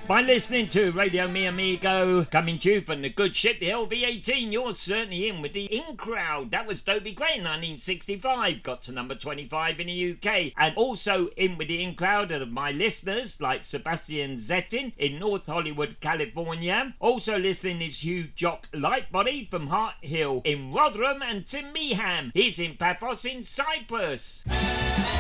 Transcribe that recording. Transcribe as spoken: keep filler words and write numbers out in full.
By listening to Radio Mi Amigo, coming to you from the good ship, the L V eighteen, you're certainly in with the In Crowd. That was Toby Gray in nineteen sixty-five, got to number twenty-five in the U K. And also in with the In Crowd are my listeners, like Sebastian Zettin in North Hollywood, California. Also listening is Hugh Jock Lightbody from Hart Hill in Rotherham, and Tim Meeham, he's in Paphos in Cyprus.